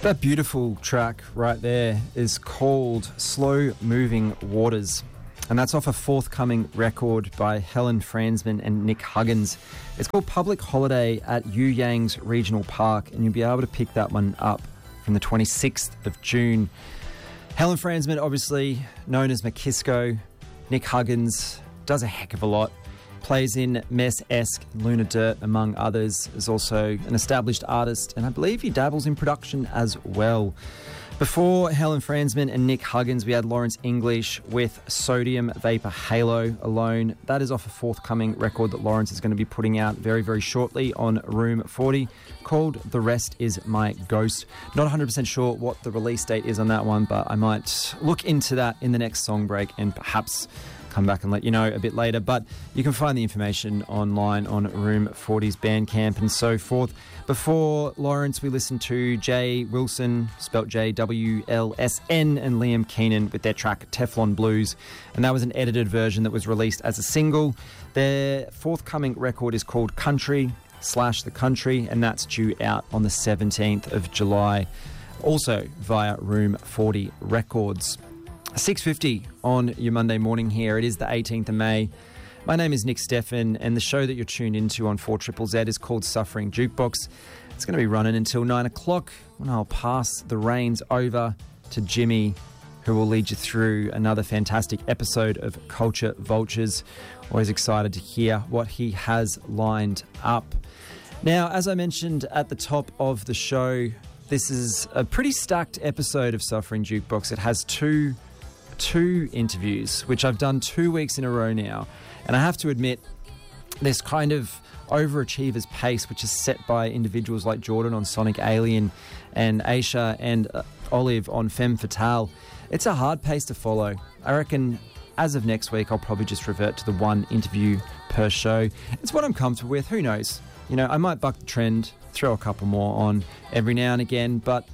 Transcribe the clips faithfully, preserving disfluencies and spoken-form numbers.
That beautiful track right there is called Slow Moving Waters, and that's off a forthcoming record by Helen Franzman and Nick Huggins. It's called Public Holiday at Yuyangs Regional Park, and you'll be able to pick that one up from the twenty-sixth of June. Helen Franzman, obviously known as Makisco. Nick Huggins does a heck of a lot. Plays in Mess-esque, Lunar Dirt, among others. Is also an established artist, and I believe he dabbles in production as well. Before Helen Franzman and Nick Huggins, we had Lawrence English with Sodium Vapor Halo Alone. That is off a forthcoming record that Lawrence is going to be putting out very, very shortly on Room forty, called The Rest Is My Ghost. Not one hundred percent sure what the release date is on that one, but I might look into that in the next song break and perhaps come back and let you know a bit later. But you can find the information online on Room forty's Bandcamp and so forth. Before Lawrence, we listened to Jay Wilson, spelt J W L S N, and Liam Keenan with their track Teflon Blues, and that was an edited version that was released as a single. Their forthcoming record is called Country slash The Country, and that's due out on the seventeenth of July, also via Room forty Records. six fifty on your Monday morning here. It is the eighteenth of May. My name is Nick Steffen, and the show that you're tuned into on four Z Z Z is called Suffering Jukebox. It's going to be running until nine o'clock when I'll pass the reins over to Jimmy, who will lead you through another fantastic episode of Culture Vultures. Always excited to hear what he has lined up. Now, as I mentioned at the top of the show, this is a pretty stacked episode of Suffering Jukebox. It has two two interviews, which I've done two weeks in a row now. And I have to admit, this kind of overachiever's pace, which is set by individuals like Jordan on Sonic Alien and Aisha and uh, Olive on Femme Fatale, it's a hard pace to follow. I reckon as of next week, I'll probably just revert to the one interview per show. It's what I'm comfortable with. Who knows? You know, I might buck the trend, throw a couple more on every now and again, but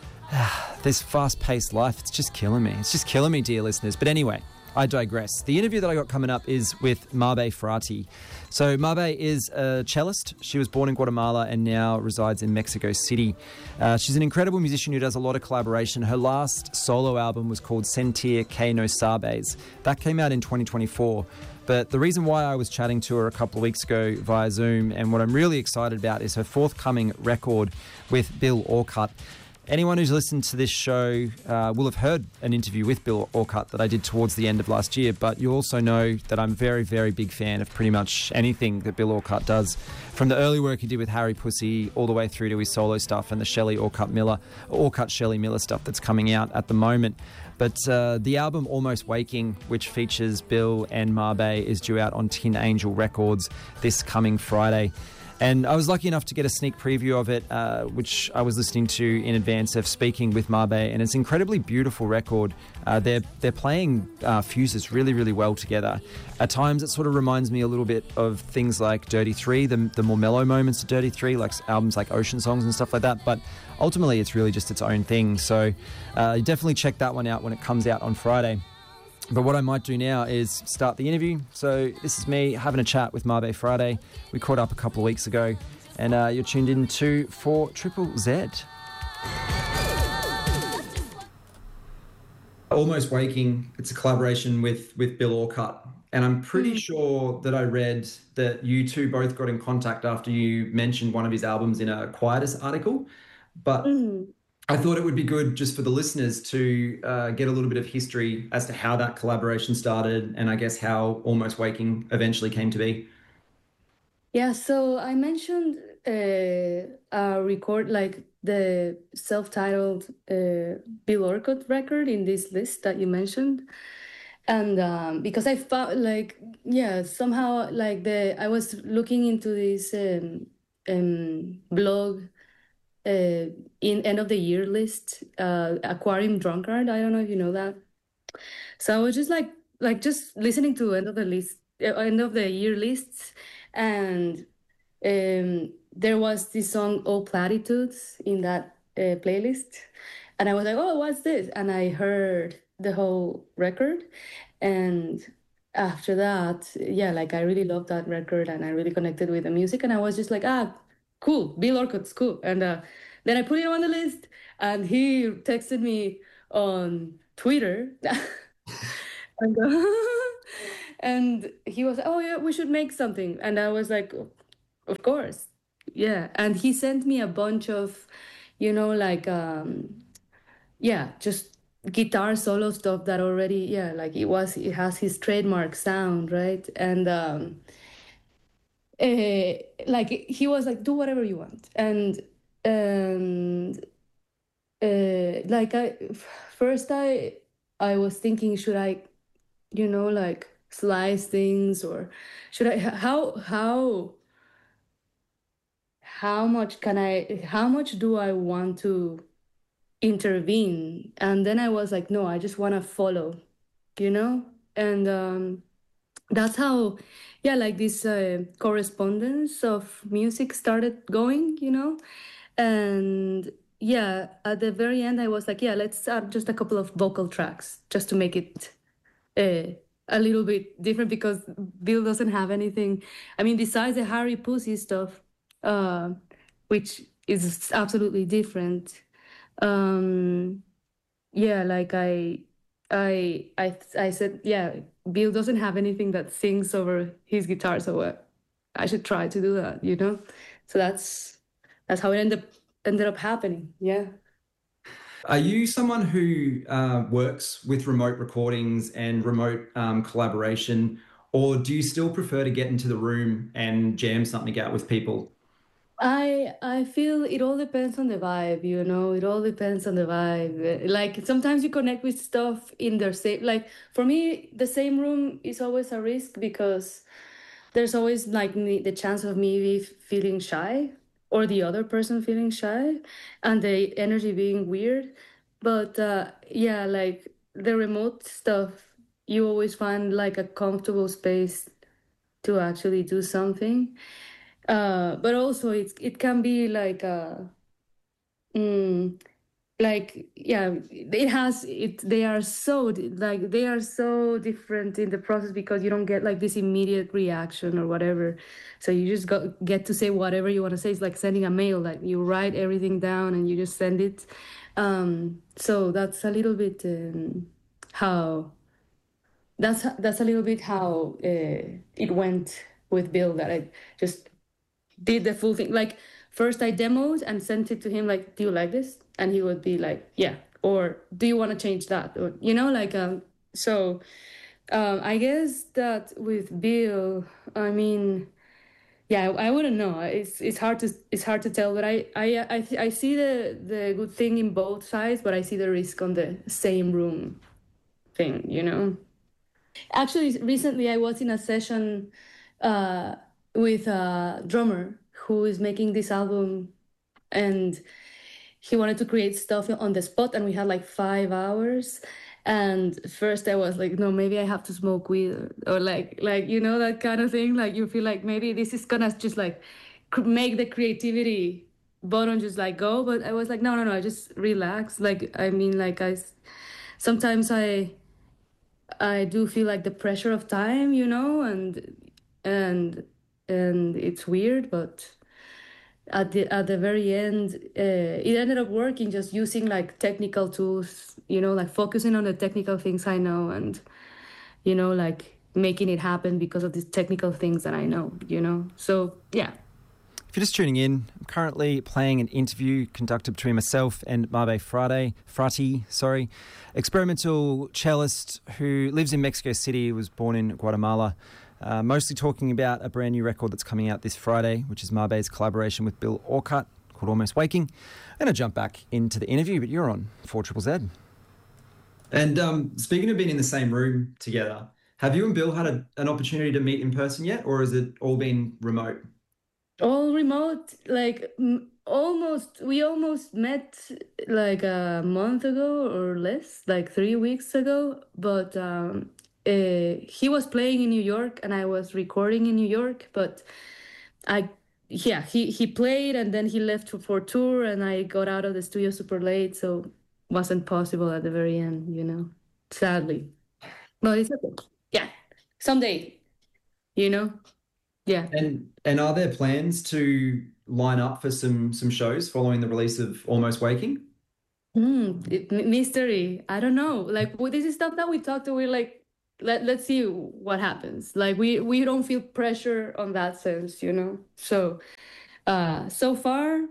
this fast-paced life, it's just killing me. It's just killing me, dear listeners. But anyway, I digress. The interview that I got coming up is with Mabe Frati. So Mabe is a cellist. She was born in Guatemala and now resides in Mexico City. Uh, she's an incredible musician who does a lot of collaboration. Her last solo album was called Sentir Que No Sabes. That came out in twenty twenty-four. But the reason why I was chatting to her a couple of weeks ago via Zoom, and what I'm really excited about, is her forthcoming record with Bill Orcutt. Anyone who's listened to this show uh, will have heard an interview with Bill Orcutt that I did towards the end of last year, but you also know that I'm a very, very big fan of pretty much anything that Bill Orcutt does, from the early work he did with Harry Pussy all the way through to his solo stuff and the Shelley Orcutt Miller, Orcutt Shelley Miller stuff that's coming out at the moment. But uh, the album Almost Waking, which features Bill and Mabe, is due out on Tin Angel Records this coming Friday. And I was lucky enough to get a sneak preview of it, uh, which I was listening to in advance of speaking with Mabe, and it's an incredibly beautiful record. Uh, they're they're playing uh, fuses really, really well together. At times, it sort of reminds me a little bit of things like Dirty Three, the, the more mellow moments of Dirty Three, like albums like Ocean Songs and stuff like that. But ultimately, it's really just its own thing. So uh, definitely check that one out when it comes out on Friday. But what I might do now is start the interview. So this is me having a chat with Mabe Frati. We caught up a couple of weeks ago, and uh, you're tuned in to four Z Z Z. Almost Waking, it's a collaboration with, with Bill Orcutt. And I'm pretty mm. sure that I read that you two both got in contact after you mentioned one of his albums in a Quietus article. But mm. I thought it would be good just for the listeners to uh, get a little bit of history as to how that collaboration started, and I guess how Almost Waking eventually came to be. Yeah, so I mentioned uh, a record, like the self-titled uh, Bill Orcutt record in this list that you mentioned. And um, because I found, like, yeah, somehow, like, the I was looking into this um, um, blog Uh, in end of the year list, uh, Aquarium Drunkard. I don't know if you know that. So I was just like, like just listening to end of the list, uh, end of the year lists, and um, there was this song "All Platitudes" in that uh, playlist, and I was like, "Oh, what's this?" And I heard the whole record, and after that, yeah, like I really loved that record, and I really connected with the music, and I was just like, ah. Cool, Bill Orcutt's cool. And uh, Then I put him on the list, and he texted me on Twitter. And, uh, and he was, oh yeah, we should make something. And I was like, of course. Yeah. And he sent me a bunch of, you know, like, um, yeah, just guitar solo stuff that already, yeah, like it was, it has his trademark sound, right? And um, eh, like he was like, do whatever you want. And, and uh, like I, first I, I was thinking, should I, you know, like slice things, or should I, how, how, how much can I, how much do I want to intervene? And then I was like, no, I just want to follow, you know? And um, that's how, yeah, like this uh, correspondence of music started going, you know? And yeah, at the very end, I was like, yeah, let's add just a couple of vocal tracks just to make it uh, a little bit different, because Bill doesn't have anything. I mean, besides the Harry Pussy stuff, uh, which is absolutely different. Um, yeah, like I, I, I, I said, yeah, Bill doesn't have anything that sings over his guitar, so uh, I should try to do that, you know. So that's that's how it ended up ended up happening. Yeah. Are you someone who uh, works with remote recordings and remote um, collaboration, or do you still prefer to get into the room and jam something out with people? I I feel it all depends on the vibe, you know. It all depends on the vibe. Like sometimes you connect with stuff in their same. Like for me, the same room is always a risk, because there's always like me, the chance of me be feeling shy, or the other person feeling shy, and the energy being weird. But uh, yeah, like the remote stuff, you always find like a comfortable space to actually do something. Uh, but also it's it can be like a mm, like yeah, it has it they are so di- like they are so different in the process, because you don't get like this immediate reaction or whatever. So you just got get to say whatever you want to say. It's like sending a mail, like you write everything down and you just send it. Um, so that's a little bit um, how that's that's a little bit how uh, it went with Bill, that I just did the full thing. Like first I demoed and sent it to him, like, do you like this? And he would be like, yeah. Or do you want to change that? Or you know, like um so um I guess that with Bill, I mean, yeah, I, I wouldn't know. It's it's hard to it's hard to tell, but I I I, I see the the good thing in both sides, but I see the risk on the same room thing, you know. Actually, recently I was in a session uh, with a drummer who is making this album, and he wanted to create stuff on the spot, and we had like five hours. And first I was like, no, maybe I have to smoke weed, or like like you know, that kind of thing. Like you feel like maybe this is gonna just like cr- make the creativity button just like go. But I was like, no, no, no, just relax. Like I mean, like I s- sometimes I I do feel like the pressure of time, you know, and and and it's weird, but at the at the very end, uh, it ended up working, just using like technical tools, you know, like focusing on the technical things I know, and you know, like making it happen because of these technical things that I know, you know. So yeah. If you're just tuning in, I'm currently playing an interview conducted between myself and Mabe Frade, Frati, sorry, experimental cellist who lives in Mexico City, was born in Guatemala, uh, mostly talking about a brand new record that's coming out this Friday, which is Mabe's collaboration with Bill Orcutt, called Almost Waking. And I jump back into the interview, but you're on four Triple Z. And um, speaking of being in the same room together, have you and Bill had a, an opportunity to meet in person yet, or has it all been remote? All remote, like m- almost, we almost met like a month ago or less, like three weeks ago. But um, uh, he was playing in New York and I was recording in New York. But I, yeah, he he played and then he left for, for tour, and I got out of the studio super late, so wasn't possible at the very end, you know, sadly. But it's okay. Yeah, someday, you know. Yeah. And and are there plans to line up for some some shows following the release of Almost Waking? Mm, it, m- mystery. I don't know. Like, well, this is stuff that we talked to. We're like, let let's see what happens. Like, we we don't feel pressure on that sense, you know. So, uh, so far,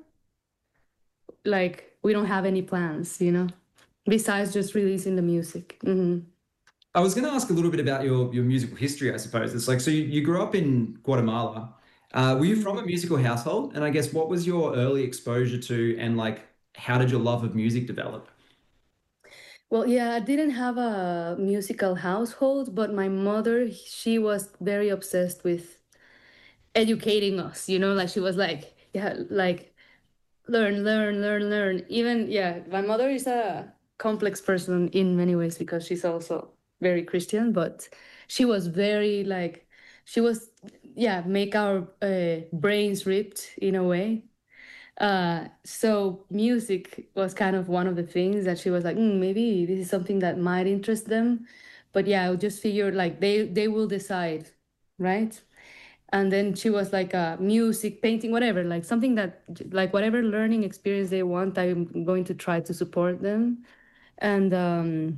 like, we don't have any plans, you know, besides just releasing the music. Hmm. I was going to ask a little bit about your your musical history, I suppose. It's like, so you, you grew up in Guatemala. Uh, were you from a musical household? And I guess what was your early exposure to, and like, how did your love of music develop? Well, yeah, I didn't have a musical household, but my mother, she was very obsessed with educating us, you know, like she was like, yeah, like learn, learn, learn, learn. Even, yeah, my mother is a complex person in many ways because she's also very Christian, but she was very like, she was, yeah, make our uh, brains ripped in a way. Uh, so music was kind of one of the things that she was like, mm, maybe this is something that might interest them. But yeah, I just figured like they they will decide, right? And then she was like uh, music, painting, whatever, like something that like whatever learning experience they want, I'm going to try to support them. And um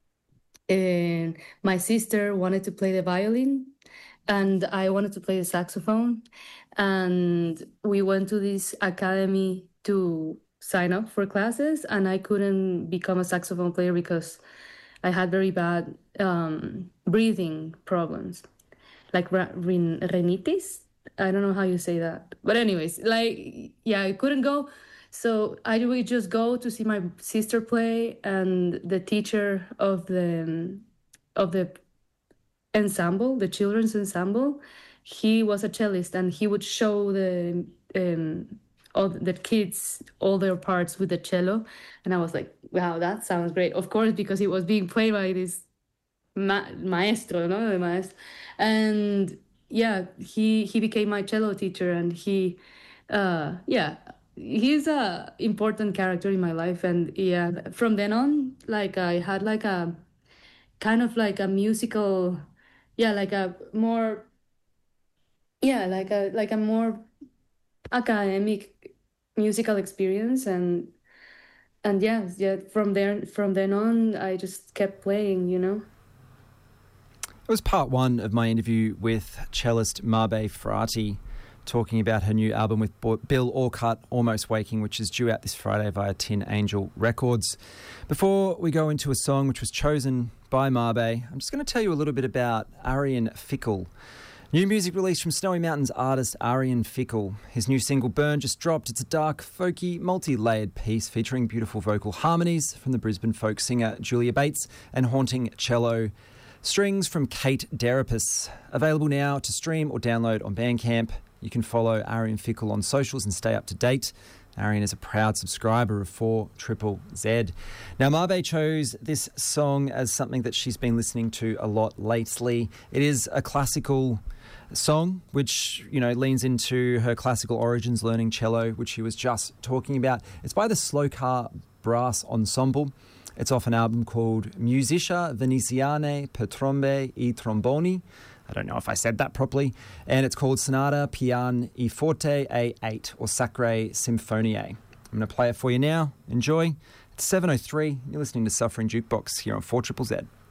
and my sister wanted to play the violin and I wanted to play the saxophone. And we went to this academy to sign up for classes, and I couldn't become a saxophone player because I had very bad um, breathing problems, like ra- rhin- rhinitis. I don't know how you say that. But anyways, like, yeah, I couldn't go. So I would just go to see my sister play, and the teacher of the of the ensemble, the children's ensemble, he was a cellist, and he would show the um, all the kids all their parts with the cello, and I was like, wow, that sounds great. Of course, because it was being played by this ma- maestro, no, the maestro, and yeah, he he became my cello teacher, and he, uh, yeah. He's a important character in my life, and yeah, from then on, like I had like a kind of like a musical, yeah, like a more, yeah, like a like a more academic musical experience. and and yeah, yeah, from there from then on I just kept playing, you know. It was part one of my interview with cellist Mabe Frati, talking about her new album with Bill Orcutt, Almost Waking, which is due out this Friday via Tin Angel Records. Before we go into a song which was chosen by Mabe, I'm just going to tell you a little bit about Arian Fickle. New music released from Snowy Mountains artist Arian Fickle. His new single Burn just dropped. It's a dark, folky, multi-layered piece featuring beautiful vocal harmonies from the Brisbane folk singer Julia Bates and haunting cello strings from Kate Derapis. Available now to stream or download on Bandcamp. You can follow Arian Fickle on socials and stay up to date. Arian is a proud subscriber of four Triple Z. Now, Mabe chose this song as something that she's been listening to a lot lately. It is a classical song, which, you know, leans into her classical origins, learning cello, which she was just talking about. It's by the Slow Car Brass Ensemble. It's off an album called Musica Veneziane per Trombe e Tromboni. I don't know if I said that properly. And it's called Sonata Pian e Forte A eight, or Sacre Symphonie. I'm going to play it for you now. Enjoy. It's seven oh three. You're listening to Suffering Jukebox here on four Triple Z.